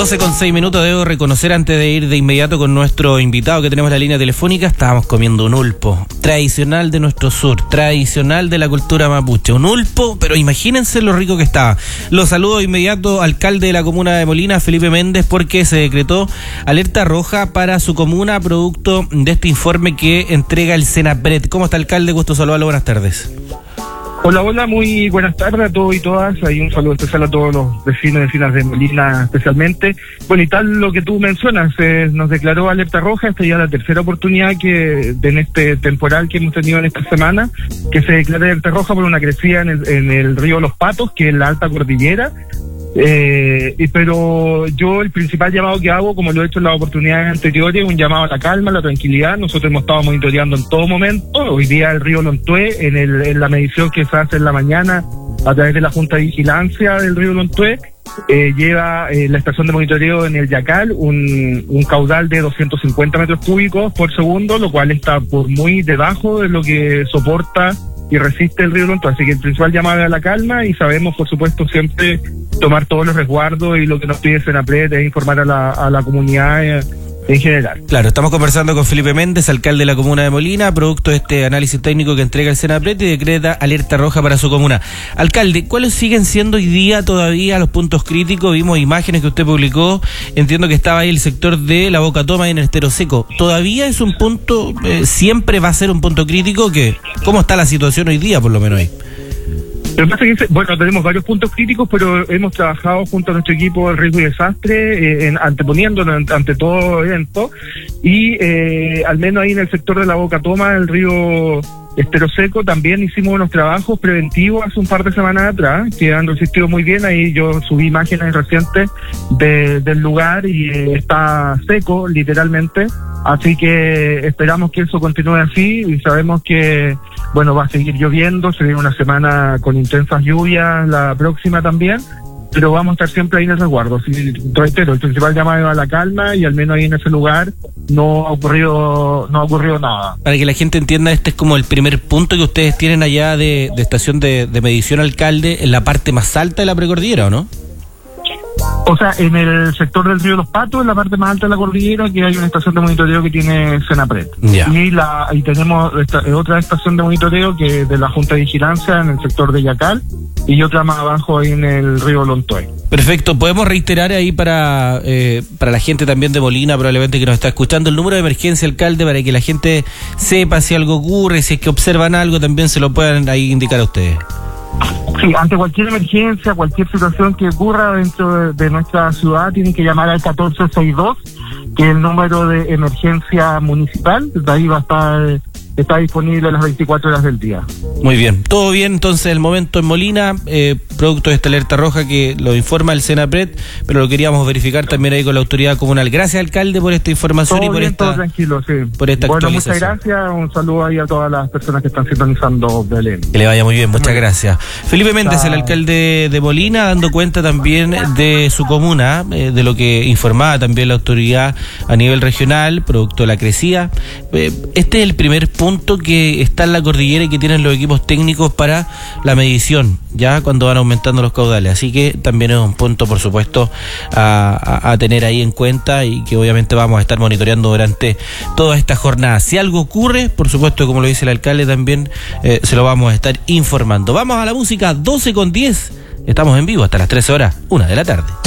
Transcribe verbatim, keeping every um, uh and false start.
doce con seis minutos, debo reconocer antes de ir de inmediato con nuestro invitado que tenemos en la línea telefónica, estábamos comiendo un ulpo, tradicional de nuestro sur, tradicional de la cultura mapuche, un ulpo, pero imagínense lo rico que estaba. Lo saludo de inmediato, alcalde de la comuna de Molina, Felipe Méndez, porque se decretó alerta roja para su comuna, producto de este informe que entrega el Senapred. ¿Cómo está, alcalde? Gusto saludarlo, buenas tardes. Hola, hola, muy buenas tardes a todos y todas. Hay un saludo especial a todos los vecinos y vecinas de Molina especialmente. Bueno, y tal lo que tú mencionas, eh, nos declaró alerta roja. Esta ya es la tercera oportunidad que de, en este temporal que hemos tenido en esta semana, que se declara alerta roja por una crecida en el, en el río Los Patos, que es la alta cordillera. Eh, y, pero yo el principal llamado que hago, como lo he hecho en las oportunidades anteriores, es un llamado a la calma, a la tranquilidad. Nosotros hemos estado monitoreando en todo momento. Hoy día el río Lontué, en, el, en la medición que se hace en la mañana a través de la Junta de Vigilancia del río Lontué, eh, lleva eh, la estación de monitoreo en el Yacal un, un caudal de doscientos cincuenta metros cúbicos por segundo, lo cual está por muy debajo de lo que soporta y resiste el río Lontué. Así que el principal llamado es a la calma, y sabemos, por supuesto, siempre tomar todos los resguardos, y lo que nos pide Senapred es informar a la, a la comunidad eh, en general. Claro, estamos conversando con Felipe Méndez, alcalde de la comuna de Molina, producto de este análisis técnico que entrega el Senapred y decreta alerta roja para su comuna. Alcalde, ¿cuáles siguen siendo hoy día todavía los puntos críticos? Vimos imágenes que usted publicó, entiendo que estaba ahí el sector de la Boca Toma y en el Estero Seco. ¿Todavía es un punto, eh, siempre va a ser un punto crítico? Que ¿cómo está la situación hoy día, por lo menos ahí? Lo que pasa es que, bueno, tenemos varios puntos críticos, pero hemos trabajado junto a nuestro equipo de riesgo y desastre, eh, en, anteponiéndonos ante, ante todo evento, y eh, al menos ahí en el sector de la Boca Toma, el río Estero Seco, también hicimos unos trabajos preventivos hace un par de semanas atrás, que han resistido muy bien. Ahí yo subí imágenes recientes de, del lugar y eh, está seco, literalmente, así que esperamos que eso continúe así, y sabemos que bueno, va a seguir lloviendo, se viene una semana con intensas lluvias la próxima también, pero vamos a estar siempre ahí en el resguardo. Sí, reitero, el principal llamado es a la calma, y al menos ahí en ese lugar no ha ocurrido no ha ocurrido nada. Para que la gente entienda, este es como el primer punto que ustedes tienen allá de, de estación de, de medición, alcalde, en la parte más alta de la precordillera, ¿o no? O sea, en el sector del río Los Patos, en la parte más alta de la cordillera, que hay una estación de monitoreo que tiene Senapred. Yeah. Y la y tenemos esta, otra estación de monitoreo que es de la Junta de Vigilancia en el sector de Yacal, y otra más abajo ahí en el río Lontué. Perfecto, podemos reiterar ahí para eh, para la gente también de Molina, probablemente que nos está escuchando, el número de emergencia, alcalde, para que la gente sepa si algo ocurre, si es que observan algo, también se lo puedan ahí indicar a ustedes. Sí, ante cualquier emergencia, cualquier situación que ocurra dentro de, de nuestra ciudad, tienen que llamar al catorce sesenta y dos, que es el número de emergencia municipal. De ahí va a estar, está disponible las veinticuatro horas del día. Muy bien, todo bien entonces el momento en Molina, eh, producto de esta alerta roja que lo informa el Senapred, pero lo queríamos verificar también ahí con la autoridad comunal. Gracias, alcalde, por esta información todo y por bien, esta todo tranquilo, sí. por esta bueno, actualización. Muchas gracias, un saludo ahí a todas las personas que están sintonizando Belén. Que le vaya muy bien, muchas gracias. Felipe Méndez, el alcalde de Molina, dando cuenta también de su comuna, eh, de lo que informaba también la autoridad a nivel regional, producto de la crecida. Eh, este es el primer punto que está en la cordillera y que tienen los equipos técnicos para la medición, ya cuando van aumentando los caudales. Así que también es un punto, por supuesto, a, a, a tener ahí en cuenta, y que obviamente vamos a estar monitoreando durante toda esta jornada. Si algo ocurre, por supuesto, como lo dice el alcalde también, eh, se lo vamos a estar informando. Vamos a la música, doce con diez. Estamos en vivo hasta las trece horas, una de la tarde.